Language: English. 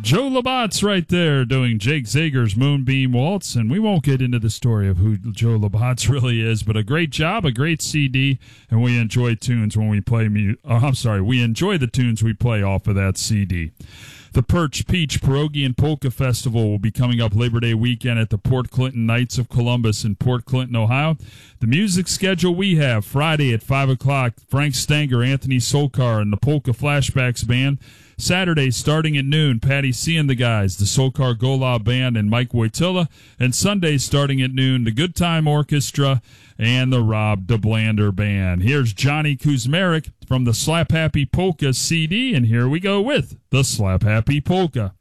Joe Labat's right there doing Jake Zager's Moonbeam Waltz, and we won't get into the story of who Joe Labat's really is, but a great job, a great CD, and we enjoy tunes when we play we enjoy the tunes we play off of that CD. The Perch, Peach, Pierogi, and Polka Festival will be coming up Labor Day weekend at the Port Clinton Knights of Columbus in Port Clinton, Ohio. The music schedule we have: Friday at 5 o'clock, Frank Stanger, Anthony Solkar, and the Polka Flashbacks Band. Saturday, starting at noon, Patty C and the Guys, the Solkar Gola Band, and Mike Wojtyla. And Sunday, starting at noon, the Good Time Orchestra and the Rob DeBlander Band. Here's Johnny Kuzmarek from the Slap Happy Polka CD, and here we go with the Slap Happy Polka.